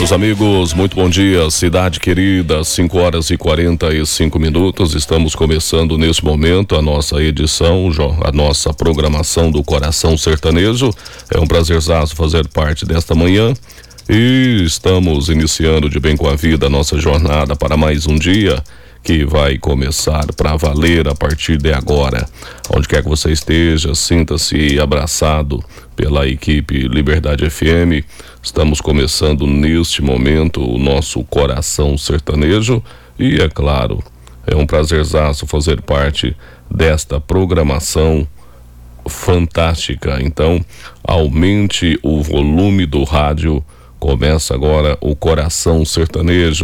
Meus amigos, muito bom dia, cidade querida, 5h45. Estamos começando nesse momento a nossa edição, a nossa programação do Coração Sertanejo. É um prazerzaço fazer parte desta manhã e estamos iniciando de bem com a vida a nossa jornada para mais um dia que vai começar para valer a partir de agora. Onde quer que você esteja, sinta-se abraçado pela equipe Liberdade FM. Estamos começando neste momento o nosso Coração Sertanejo e, é claro, é um prazerzaço fazer parte desta programação fantástica. Então, aumente o volume do rádio. Começa agora o Coração Sertanejo.